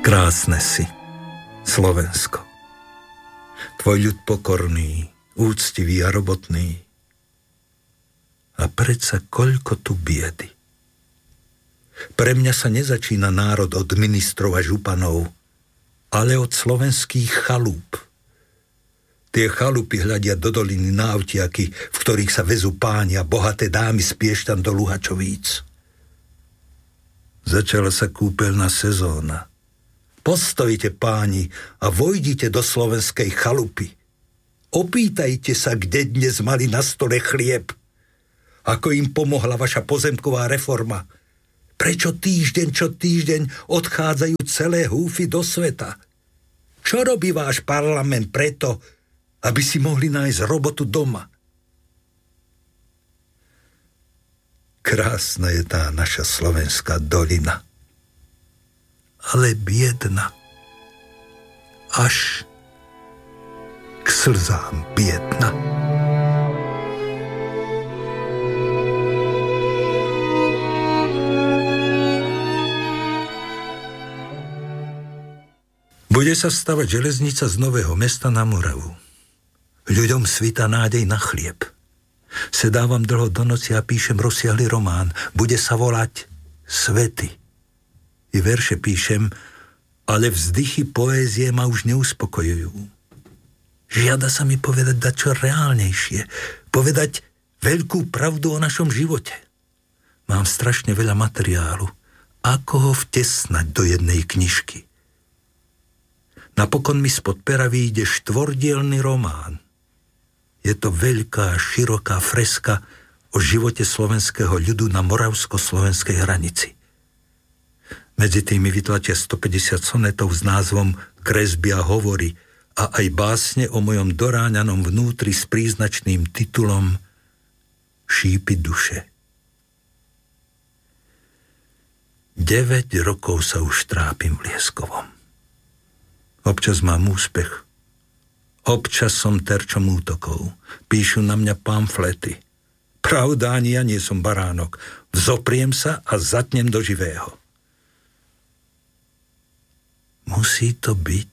Krásne si, Slovensko. Tvoj ľud pokorný, úctivý a robotný. A predsa koľko tu biedy. Pre mňa sa nezačína národ od ministrov a županov, ale od slovenských chalúp. Tie chalupy hľadia do doliny na autiaky, v ktorých sa vezú páni a bohaté dámy z Piešťan do Luhačovíc. Začala sa kúpeľná sezóna. Postojte, páni, a vojdite do slovenskej chalupy. Opýtajte sa, kde dnes mali na stole chlieb. Ako im pomohla vaša pozemková reforma. Prečo týždeň čo týždeň odchádzajú celé húfy do sveta? Čo robí váš parlament preto, aby si mohli nájsť robotu doma? Krásna je tá naša slovenská dolina. Ale biedna. Až k slzám biedna. Bude sa stavať železnica z Nového Mesta na Moravu. Ľuďom svitá nádej na chlieb. Sedávam dlho do noci a píšem rozsiahly román. Bude sa volať Svety. I verše píšem, ale vzdychy poézie ma už neuspokojujú. Žiada sa mi povedať dačo reálnejšie, povedať veľkú pravdu o našom živote. Mám strašne veľa materiálu. Ako ho vtesnať do jednej knižky? Napokon mi spod pera vyjde 4-dielny román. Je to veľká, široká freska o živote slovenského ľudu na moravsko-slovenskej hranici. Medzi tými vytlačia 150 sonetov s názvom Kresby a hovory a aj básne o mojom doráňanom vnútri s príznačným titulom Šípy duše. 9 rokov sa už trápim v Lieskovom. Občas mám úspech. Občas som terčom útokov. Píšu na mňa pamflety. Pravda, ani ja nie som baránok. Vzopriem sa a zatnem do živého. Musí to byť?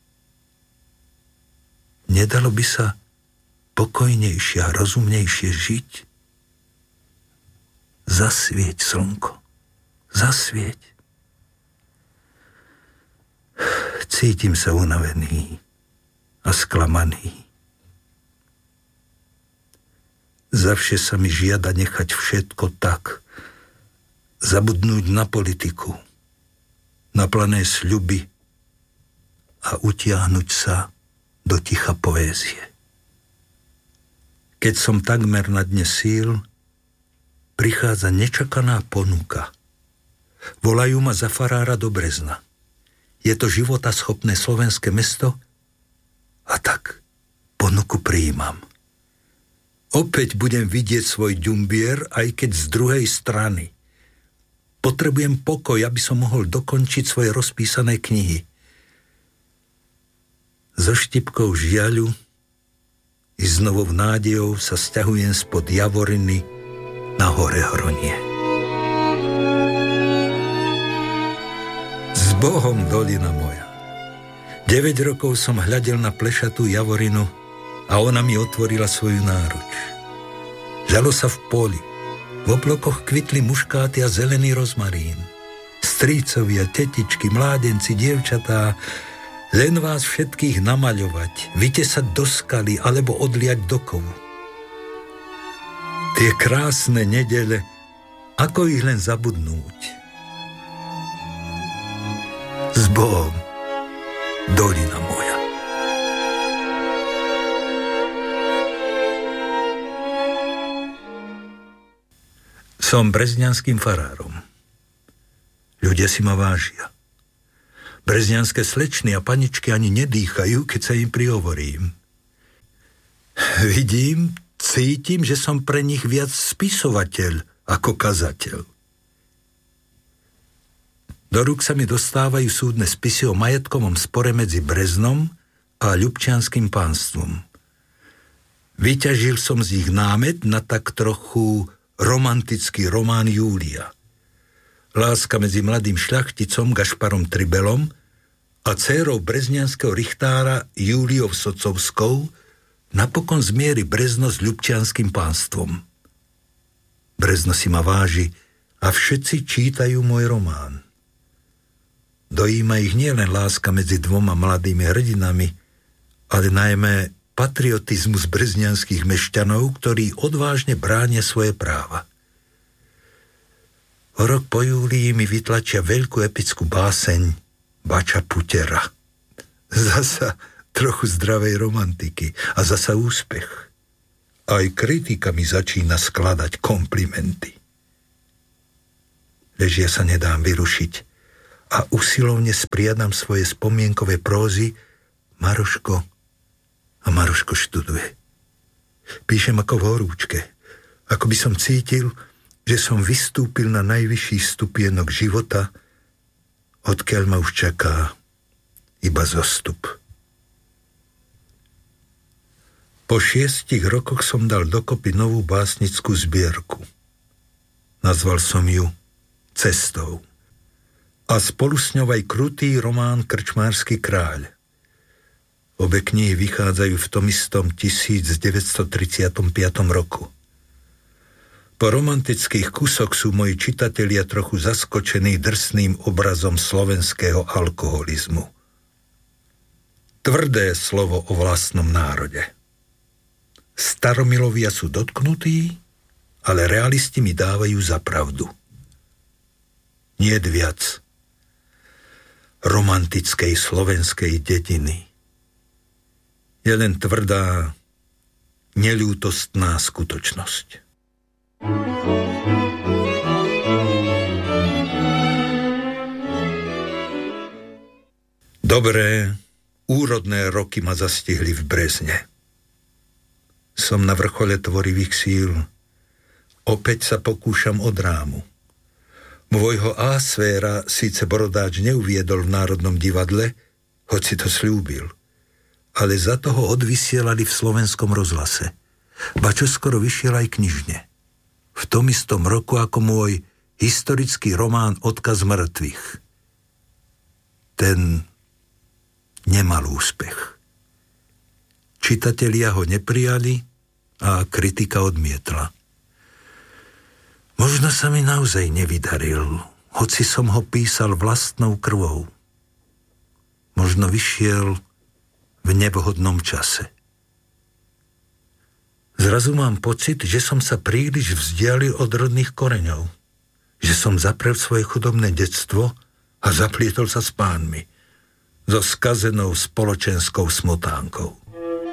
Nedalo by sa pokojnejšie a rozumnejšie žiť? Zasvieť, slnko. Zasvieť. Cítim sa unavený a sklamaný. Zavše sa mi žiada nechať všetko tak. Zabudnúť na politiku, na plané sľuby a utiahnuť sa do ticha poézie. Keď som takmer na dne síl, prichádza nečakaná ponuka. Volajú ma za farára do Brezna. Je to životaschopné slovenské mesto? A tak ponuku prijímam. Opäť budem vidieť svoj ďumbier, aj keď z druhej strany. Potrebujem pokoj, aby som mohol dokončiť svoje rozpísané knihy. So štipkou žiaľu i s novou nádejou sa sťahujem spod Javoriny na hore Hronie. S Bohom, dolina moja. 9 rokov som hľadel na plešatú Javorinu a ona mi otvorila svoju náruč. Žalo sa v poli. V oblokoch kvitli muškáty a zelený rozmarín. Strícovia, tetičky, mládenci, dievčatá, len vás všetkých namaľovať, vytesať do skaly alebo odliať do kovu. Tie krásne nedele, ako ich len zabudnúť. S Bohom, dolina moja. Som brezňanským farárom. Ľudia si ma vážia. Brezňanské slečny a paničky ani nedýchajú, keď sa im prihovorím. Vidím, cítim, že som pre nich viac spisovateľ ako kazateľ. Do rúk sa mi dostávajú súdne spisy o majetkovom spore medzi Breznom a Ľubčianskym pánstvom. Vyťažil som z nich námet na tak trochu romantický román Júlia. Láska medzi mladým šľachticom Gašparom Tribelom a dcérou brezňanského richtára Júliou Socovskou napokon zmieri Brezno s ľubčianskym pánstvom. Brezno si ma váži a všetci čítajú môj román. Dojíma ich nielen láska medzi dvoma mladými hrdinami, ale najmä patriotizmus brezňanských mešťanov, ktorí odvážne bránia svoje práva. O rok po júlii mi vytlačia veľkú epickú báseň Bača Putera. Zasa trochu zdravej romantiky a zasa úspech. Aj kritika mi začína skladať komplimenty. Lež ja sa nedám vyrušiť a usilovne spriadam svoje spomienkové prózy Maroško a Maroško študuje. Píšem ako v horúčke, ako by som cítil, že som vystúpil na najvyšší stupienok života, odkiaľ ma už čaká iba zostup. Po 6 rokoch som dal dokopy novú básnickú zbierku. Nazval som ju Cestou. A spolu s ňou aj krutý román Krčmársky kráľ. Obe knihy vychádzajú v tom istom 1935 roku. Po romantických kusoch sú moji čitatelia trochu zaskočení drsným obrazom slovenského alkoholizmu. Tvrdé slovo o vlastnom národe. Staromilovia sú dotknutí, ale realisti mi dávajú za pravdu. Niet viac romantickej slovenskej dediny. Je len tvrdá, neľútostná skutočnosť. Dobré, úrodné roky ma zastihli v Brezne. Som na vrchole tvorivých síl. Opäť sa pokúšam o drámu. Môjho A-sféra síce Borodáč neuviedol v Národnom divadle, hoci to sľúbil, ale za toho odvysielali v Slovenskom rozhlase. Ba čoskoro vyšiel aj knižne. V tom istom roku ako môj historický román Odkaz mŕtvych. Ten nemal úspech. Čitatelia ho neprijali a kritika odmietla. Možno sa mi naozaj nevydaril, hoci som ho písal vlastnou krvou. Možno vyšiel v nevhodnom čase. Zrazu mám pocit, že som sa príliš vzdialil od rodných koreňov. Že som zaprel svoje chudobné detstvo a zaplietol sa s pánmi. So skazenou spoločenskou smotánkou.